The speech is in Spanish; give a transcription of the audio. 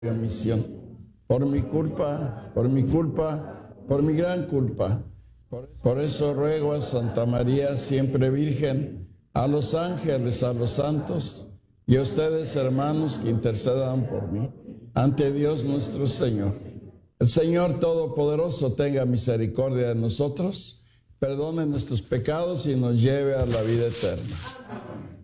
de misión. Por mi culpa, por mi gran culpa. Por eso ruego a Santa María, siempre Virgen, a los ángeles, a los santos, y a ustedes, hermanos, que intercedan por mí, ante Dios nuestro Señor. El Señor Todopoderoso tenga misericordia de nosotros, perdone nuestros pecados y nos lleve a la vida eterna.